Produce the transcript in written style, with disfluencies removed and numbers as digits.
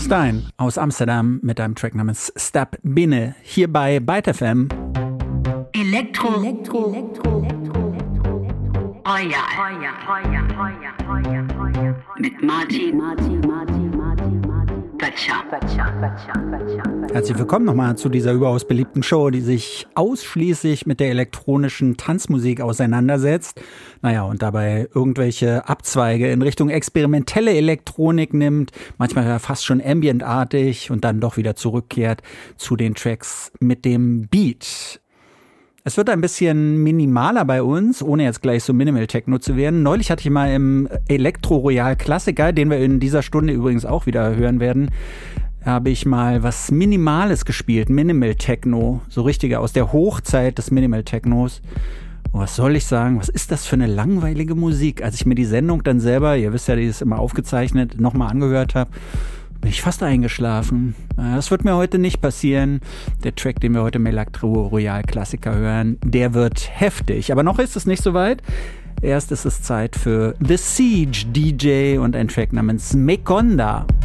Stein aus Amsterdam mit einem Track namens Stap Binnen hier bei Byte FM. Elektro. Mit Martin. Herzlich willkommen nochmal zu dieser überaus beliebten Show, die sich ausschließlich mit der elektronischen Tanzmusik auseinandersetzt. Naja, und dabei irgendwelche Abzweige in Richtung experimentelle Elektronik nimmt, manchmal ja fast schon ambientartig und dann doch wieder zurückkehrt zu den Tracks mit dem Beat. Es wird ein bisschen minimaler bei uns, ohne jetzt gleich so Minimal Techno zu werden. Neulich hatte ich mal im Elektro Royal Klassiker, den wir in dieser Stunde übrigens auch wieder hören werden, habe ich mal was Minimales gespielt, Minimal Techno, so richtige aus der Hochzeit des Minimal Technos. Und was soll ich sagen, was ist das für eine langweilige Musik? Als ich mir die Sendung dann selber, ihr wisst ja, die ist immer aufgezeichnet, nochmal angehört habe, bin ich fast eingeschlafen. Das wird mir heute nicht passieren. Der Track, den wir heute im Elektro Royal Klassiker hören, der wird heftig. Aber noch ist es nicht so weit. Erst ist es Zeit für The Siege DJ und ein Track namens Mekonda.